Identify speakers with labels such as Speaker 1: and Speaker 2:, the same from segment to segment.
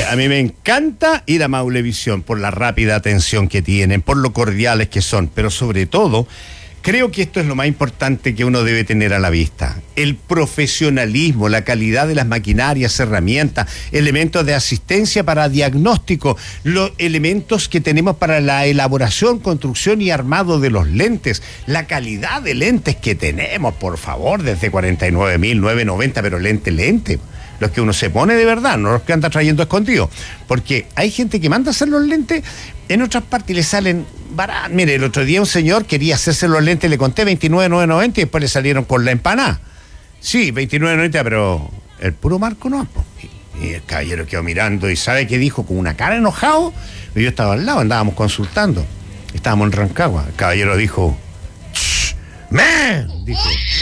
Speaker 1: a mí me encanta ir a Maulevisión por la rápida atención que tienen, por lo cordiales que son, pero sobre todo, creo que esto es lo más importante que uno debe tener a la vista. El profesionalismo, la calidad de las maquinarias, herramientas, elementos de asistencia para diagnóstico, los elementos que tenemos para la elaboración, construcción y armado de los lentes, la calidad de lentes que tenemos, por favor, desde 49.990, pero lente. Los que uno se pone de verdad, no los que anda trayendo escondidos. Porque hay gente que manda a hacer los lentes en otras partes y le salen baratos. Mire, el otro día un señor quería hacerse los lentes, le conté 29.990 y después le salieron con la empanada. Sí, 29.990, pero el puro marco no. Y el caballero quedó mirando y ¿sabe qué dijo? Con una cara enojado. Y yo estaba al lado, andábamos consultando. Estábamos en Rancagua. El caballero dijo, ¡me! Dijo.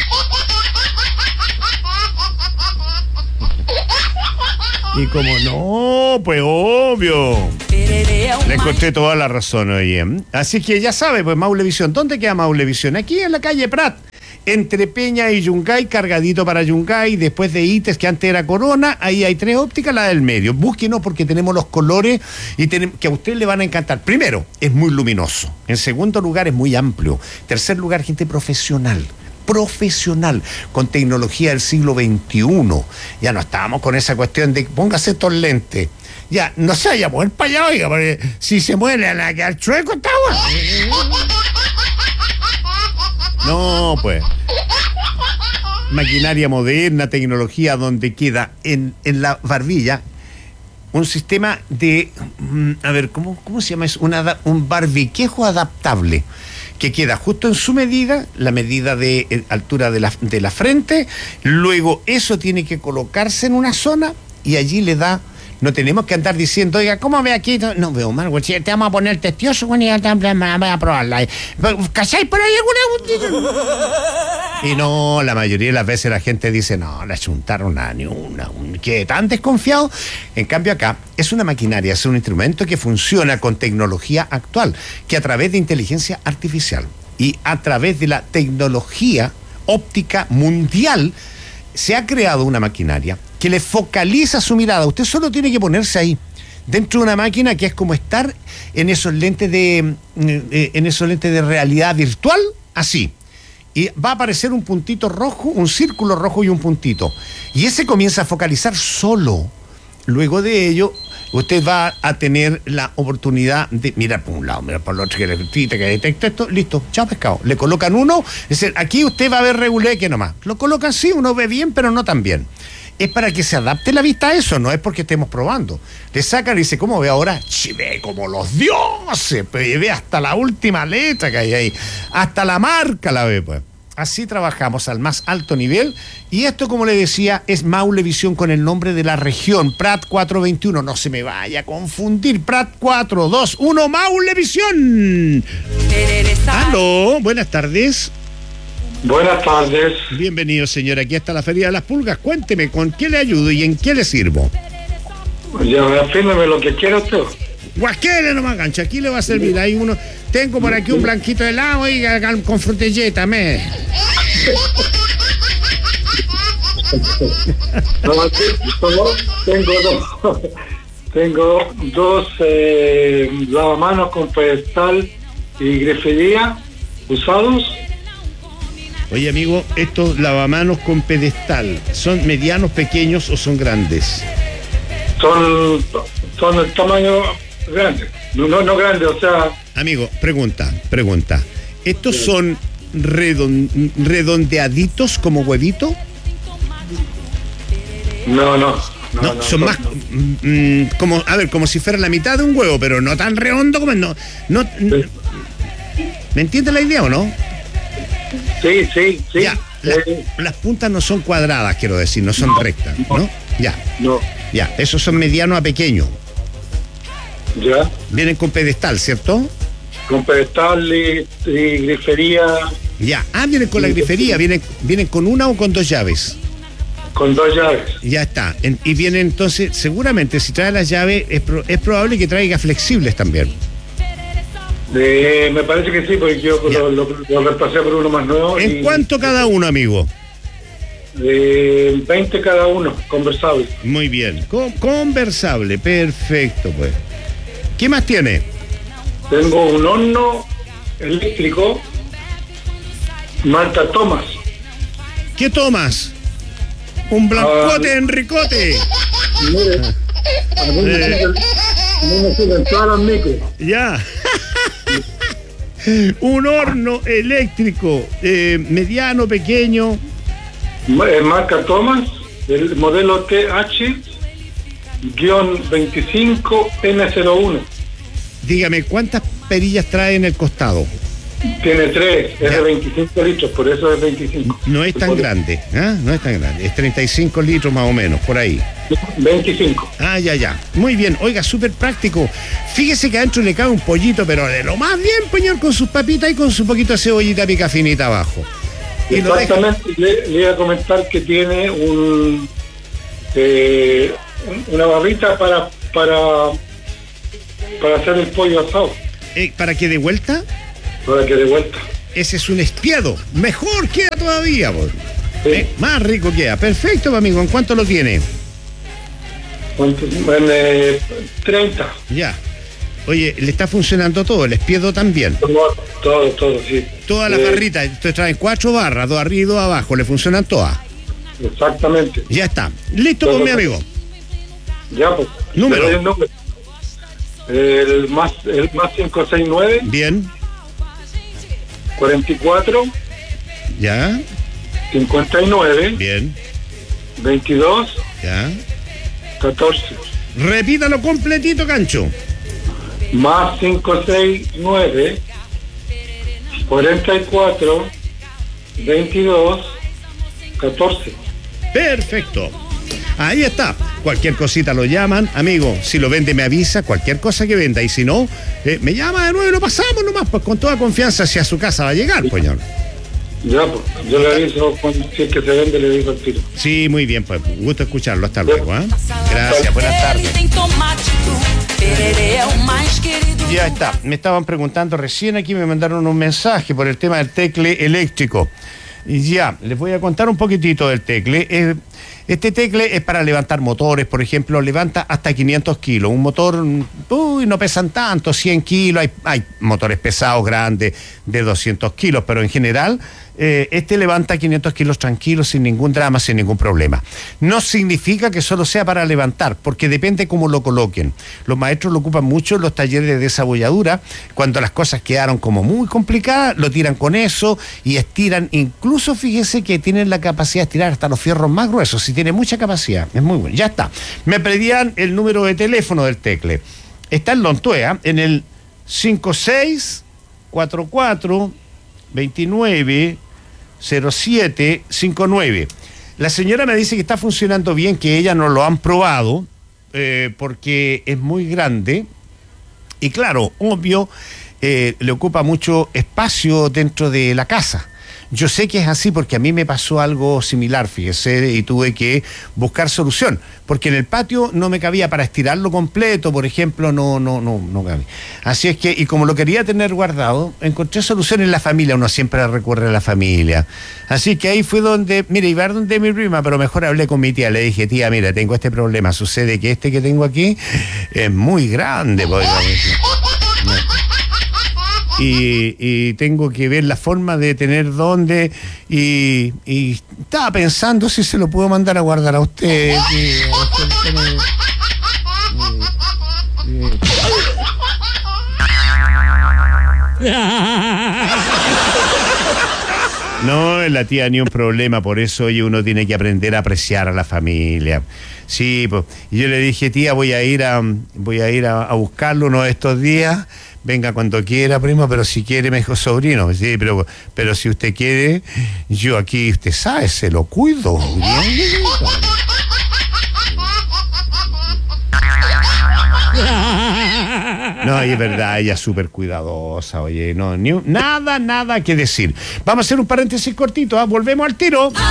Speaker 1: Y como no, pues obvio. Le encontré toda la razón, oye. Así que ya sabe, pues Maulevisión. ¿Dónde queda Maulevisión? Aquí en la calle Prat, entre Peña y Yungay, cargadito para Yungay, después de ITES, que antes era Corona, ahí hay 3 ópticas, la del medio. Búsquenos porque tenemos los colores y que a usted le van a encantar. Primero, es muy luminoso. En segundo lugar, es muy amplio. Tercer lugar, gente profesional, con tecnología del siglo XXI. Ya no estábamos con esa cuestión de póngase estos lentes. Ya, no se vaya a mover para allá, oiga, porque si se mueve le van a quedar chueco esta agua. No, pues. Maquinaria moderna, tecnología donde queda en la barbilla un sistema de, a ver, ¿cómo se llama eso? Un barbiquejo adaptable que queda justo en su medida, la medida de altura de la frente, luego eso tiene que colocarse en una zona y allí le da. No tenemos que andar diciendo, oiga, ¿cómo ve aquí? No veo mal, güey, te vamos a poner testioso, güey, y voy a probarla. ¿Cacháis por ahí alguna? Y no, la mayoría de las veces la gente dice, no, la chuntaron ni una, que tan desconfiado. En cambio acá, es una maquinaria, es un instrumento que funciona con tecnología actual, que a través de inteligencia artificial y a través de la tecnología óptica mundial, se ha creado una maquinaria que le focaliza su mirada. Usted solo tiene que ponerse ahí, dentro de una máquina que es como estar en esos lentes de realidad virtual, así. Y va a aparecer un puntito rojo, un círculo rojo y un puntito. Y ese comienza a focalizar solo. Luego de ello, usted va a tener la oportunidad de mirar por un lado, mirar por el otro, que detecta esto, listo, chao pescado. Le colocan uno, es decir, aquí usted va a ver reguleque nomás. Lo colocan sí, uno ve bien, pero no tan bien. Es para que se adapte la vista a eso, no es porque estemos probando. Le sacan y dice, ¿cómo ve ahora? Ve como los dioses, pues, ve hasta la última letra que hay ahí, hasta la marca la ve, pues. Así trabajamos al más alto nivel y esto, como le decía, es Maulevisión con el nombre de la región, Prat 421, no se me vaya a confundir, Prat 421, Maulevisión. Aló, buenas tardes.
Speaker 2: Buenas tardes.
Speaker 1: Bienvenido, señor, aquí está la Feria de las Pulgas, cuénteme, ¿con qué le ayudo y en qué le sirvo?
Speaker 2: Ya, afírmeme lo que quiera usted.
Speaker 1: Guasquele nomás, gancha, aquí le va a servir. Hay uno, tengo por aquí un blanquito de helado y con frutilleta,
Speaker 2: Tengo dos lavamanos con pedestal y grifería usados.
Speaker 1: Oye, amigo, estos lavamanos con pedestal, ¿son medianos, pequeños o son grandes?
Speaker 2: Son el tamaño grande, no grande, o sea...
Speaker 1: Amigo, pregunta. ¿Estos son redondeaditos como huevito?
Speaker 2: No,
Speaker 1: son más como, a ver, como si fuera la mitad de un huevo, pero no tan redondo como no. Sí. ¿Me entiende la idea o no?
Speaker 2: Sí.
Speaker 1: Ya, las puntas no son cuadradas, quiero decir, no son rectas, ¿no? Ya, esos son medianos a pequeños.
Speaker 2: Ya.
Speaker 1: Vienen con pedestal, ¿cierto?
Speaker 2: Con pedestal y grifería.
Speaker 1: Ya, vienen con la grifería, vienen con una o con 2 llaves.
Speaker 2: Con 2 llaves.
Speaker 1: Ya está. Y vienen entonces, seguramente, si trae las llaves, es probable que traiga flexibles también.
Speaker 2: Me parece que sí, porque yo lo repasé por uno más nuevo.
Speaker 1: ¿En cuánto cada uno, amigo?
Speaker 2: 20 cada uno, conversable.
Speaker 1: Muy bien. Conversable, perfecto, pues. ¿Qué más tiene?
Speaker 2: Tengo un horno eléctrico, marca Thomas.
Speaker 1: ¿Qué tomas? Un blancote, Enricote.
Speaker 2: Mire, a mí me sirven todas las micros.
Speaker 1: Ya. Un horno eléctrico, mediano, pequeño.
Speaker 2: Marca Thomas, el modelo TH-25N01.
Speaker 1: Dígame, ¿cuántas perillas trae en el costado?
Speaker 2: Tiene 3, es de 25 litros, por eso es 25.
Speaker 1: No es tan grande, ¿ah? No es tan grande, es 35 litros más o menos, por ahí.
Speaker 2: 25.
Speaker 1: Ah, ya. Muy bien, oiga, súper práctico. Fíjese que adentro le cabe un pollito, pero de lo más bien, señor, con sus papitas y con su poquito de cebollita pica finita abajo. Y
Speaker 2: exactamente, le iba a comentar que tiene una barrita para hacer el pollo asado.
Speaker 1: ¿Para qué de vuelta?
Speaker 2: Para que de vuelta.
Speaker 1: Ese es un espiado. Mejor queda todavía, por.
Speaker 2: Sí.
Speaker 1: Más rico queda. Perfecto, amigo. ¿En cuánto lo tiene?
Speaker 2: ¿Cuánto? 30.
Speaker 1: Ya. Oye, ¿le está funcionando todo? ¿El espiedo también?
Speaker 2: Todo, sí.
Speaker 1: Todas las barritas. Entonces traen 4 barras, 2 arriba y 2 abajo. ¿Le funcionan todas?
Speaker 2: Exactamente.
Speaker 1: Ya está. Listo, pues, mi amigo.
Speaker 2: Ya, pues.
Speaker 1: Número.
Speaker 2: El más 569.
Speaker 1: Bien.
Speaker 2: 44.
Speaker 1: Ya.
Speaker 2: 59.
Speaker 1: Bien.
Speaker 2: 22.
Speaker 1: Ya.
Speaker 2: 14.
Speaker 1: Repítalo completito, Cancho.
Speaker 2: Más 569. 44. 22. 14.
Speaker 1: Perfecto. Ahí está. Cualquier cosita lo llaman, amigo. Si lo vende, me avisa. Cualquier cosa que venda. Y si no, me llama de nuevo y lo pasamos nomás. Pues con toda confianza, si a su casa va a llegar, señor.
Speaker 2: Ya, pues. Yo le aviso si es que se vende, le digo al tiro.
Speaker 1: Sí, muy bien. Pues gusto escucharlo. Hasta luego. Gracias. Buenas tardes. Ya está. Me estaban preguntando recién aquí, me mandaron un mensaje por el tema del tecle eléctrico. Y ya, les voy a contar un poquitito del tecle. Este tecle es para levantar motores, por ejemplo, levanta hasta 500 kilos. Un motor, no pesan tanto, 100 kilos. Hay motores pesados, grandes, de 200 kilos, pero en general, este levanta 500 kilos tranquilo, sin ningún drama, sin ningún problema. No significa que solo sea para levantar, porque depende cómo lo coloquen. Los maestros lo ocupan mucho en los talleres de desabolladura. Cuando las cosas quedaron como muy complicadas, lo tiran con eso y estiran. Incluso fíjese que tienen la capacidad de estirar hasta los fierros más gruesos. Si tiene mucha capacidad, es muy bueno. Ya está. Me pedían el número de teléfono del tecle. Está en Lontuea, en el 5644-290759. La señora me dice que está funcionando bien, que ella no lo han probado, porque es muy grande. Y claro, obvio, le ocupa mucho espacio dentro de la casa. Yo sé que es así porque a mí me pasó algo similar, fíjese, y tuve que buscar solución, porque en el patio no me cabía para estirarlo completo, por ejemplo, no cabía. Así es que, y como lo quería tener guardado, encontré solución en la familia, uno siempre recurre a la familia. Así que ahí fue donde, mire, iba a donde mi prima, pero mejor hablé con mi tía, le dije, tía, mira, tengo este problema, sucede que este que tengo aquí es muy grande, pues, y tengo que ver la forma de tener dónde y estaba pensando si se lo puedo mandar a guardar a usted. No, la tía ni un problema, por eso oye, uno tiene que aprender a apreciar a la familia. Sí, pues, y yo le dije, tía, voy a ir a buscarlo uno de estos días. Venga cuando quiera, primo, pero si quiere, me dijo sobrino. Sí, pero si usted quiere, yo aquí, usted sabe, se lo cuido. No, y es verdad, ella es súper cuidadosa, oye, no, nada que decir. Vamos a hacer un paréntesis cortito, volvemos al tiro.